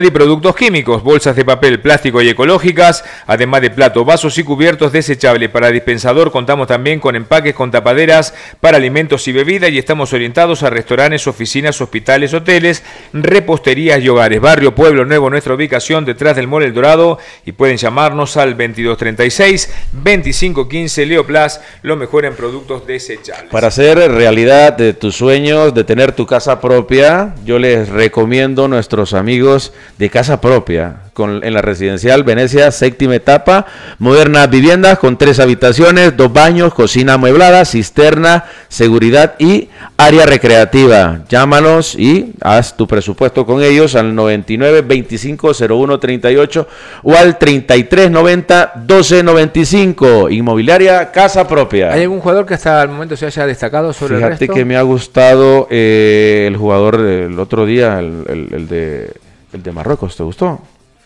Y productos químicos, bolsas de papel, plástico y ecológicas, además de platos, vasos y cubiertos desechables. Para dispensador contamos también con empaques con tapaderas para alimentos y bebidas y estamos orientados a restaurantes, oficinas, hospitales, hoteles, reposterías y hogares. Barrio Pueblo Nuevo, nuestra ubicación detrás del Mall El Dorado, y pueden llamarnos al 2236-2515. Leoplas, lo mejor en productos desechables. Para hacer realidad de tus sueños, de tener tu casa propia, yo les recomiendo a nuestros amigos de Casa Propia, en la residencial Venecia, séptima etapa, modernas viviendas con 3 habitaciones, 2 baños, cocina amueblada, cisterna, seguridad y área recreativa. Llámanos y haz tu presupuesto con ellos al 99 25 01 38 o al 33 90 12 95. Inmobiliaria Casa Propia. ¿Hay algún jugador que hasta el momento se haya destacado sobre el resto? Fíjate que me ha gustado el jugador del otro día, el de Marruecos. ¿Te gustó?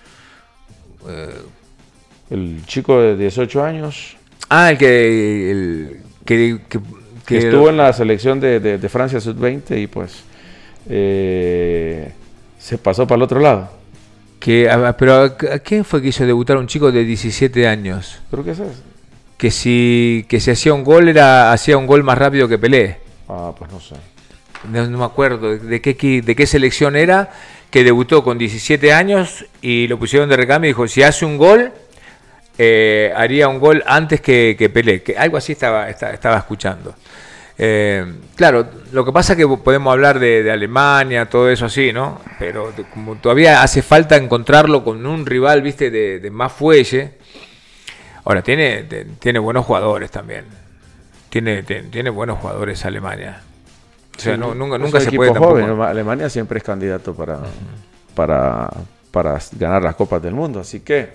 El chico de 18 años. Ah, el que estuvo en la selección de Francia Sub-20 y pues se pasó para el otro lado. Pero ¿a quién fue que hizo debutar un chico de 17 años? Creo que es ese. Que si hacía un gol, hacía un gol más rápido que Pelé. Ah, pues no sé. No me acuerdo de qué selección era, que debutó con 17 años y lo pusieron de recambio y dijo, si hace un gol, haría un gol antes que Pelé. Que algo así estaba escuchando. Claro, lo que pasa es que podemos hablar de Alemania, todo eso así, ¿no? Pero como todavía hace falta encontrarlo con un rival, viste, de más fuelle. Ahora, tiene buenos jugadores también. Tiene buenos jugadores Alemania. O sea, nunca se puede tampoco. Joven. Alemania siempre es candidato para ganar las Copas del Mundo, así que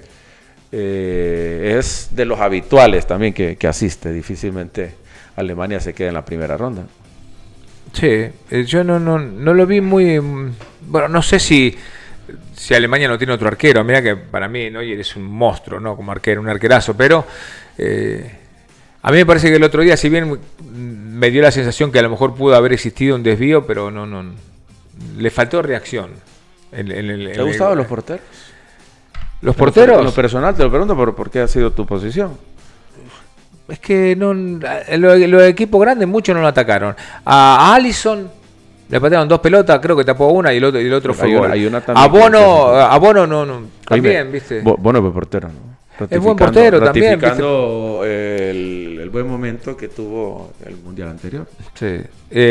es de los habituales también que asiste. Difícilmente Alemania se queda en la primera ronda. Sí, yo no lo vi muy... Bueno, no sé si Alemania no tiene otro arquero. Mira que para mí Neuer es un monstruo, ¿no? Como arquero, un arquerazo, pero... a mí me parece que el otro día, si bien me dio la sensación que a lo mejor pudo haber existido un desvío, pero no le faltó reacción. ¿Te han gustado los porteros? ¿Los porteros? En lo personal, te lo pregunto por qué ha sido tu posición. Es que los equipos grandes muchos no lo atacaron. A Alisson le patearon 2 pelotas, creo que tapó una y el otro fue gol. A Bono no. También, ¿viste? Bono fue portero, ¿no? Es buen portero también. Ratificando el buen momento que tuvo el mundial anterior. Sí.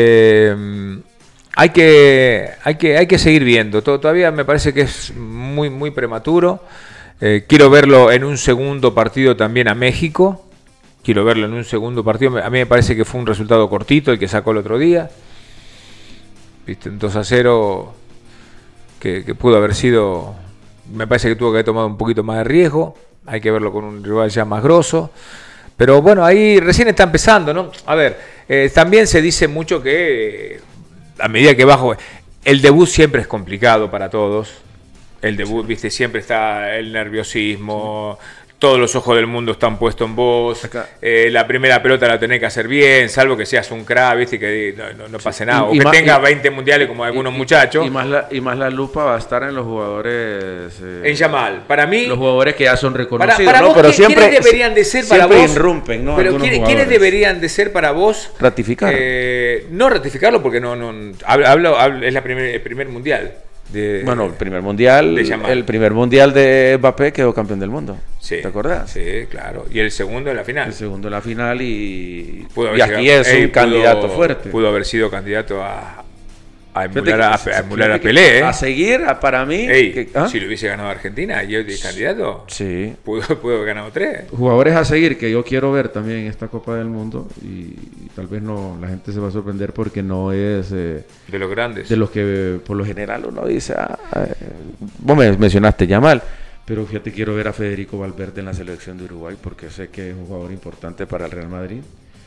Hay que seguir viendo. Todavía me parece que es muy, muy prematuro. Quiero verlo en un segundo partido también a México. Quiero verlo en un segundo partido. A mí me parece que fue un resultado cortito el que sacó el otro día. ¿Viste? Un 2-0 que pudo haber sido... Me parece que tuvo que haber tomado un poquito más de riesgo. Hay que verlo con un rival ya más grosso. Pero bueno, ahí recién está empezando, ¿no? A ver, también se dice mucho que a medida que bajo... El debut siempre es complicado para todos. El debut, viste, siempre está el nerviosismo... Todos los ojos del mundo están puestos en vos. La primera pelota la tenés que hacer bien, salvo que seas un crack, ¿viste? Que no pase nada. O que tenga 20 mundiales como algunos muchachos. Y más la lupa va a estar en los jugadores. En Yamal. Para mí. Los jugadores que ya son reconocidos. Para ¿no? vos, Pero siempre deberían de ser para vos? Irrumpen, ¿no? Pero ¿quiénes deberían de ser para vos? Ratificar. No ratificarlo porque hablo es el primer mundial. El primer mundial de Mbappé quedó campeón del mundo. Sí, ¿te acordás? Sí, claro. Y el segundo en la final. Y aquí es un candidato fuerte. Pudo haber sido candidato a emular a Pelé. A seguir, para mí. Si lo hubiese ganado Argentina, yo de candidato. Sí. Pudo haber ganado 3. Jugadores a seguir que yo quiero ver también en esta Copa del Mundo. Y tal vez la gente se va a sorprender porque no es. De los grandes. De los que por lo general uno dice. Vos me mencionaste Yamal. Pero fíjate, quiero ver a Federico Valverde en la selección de Uruguay porque sé que es un jugador importante para el Real Madrid.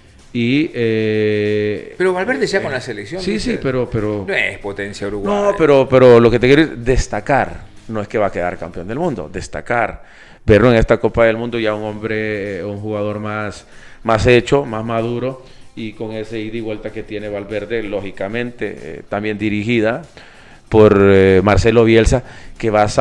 Pero Valverde ya con la selección. Sí, pero no es potencia Uruguay. No, pero lo que te quiero es destacar. No es que va a quedar campeón del mundo. Destacar. Verlo en esta Copa del Mundo ya un jugador más hecho, más maduro. Y con ese ida y vuelta que tiene Valverde, lógicamente, también dirigida por Marcelo Bielsa, que va a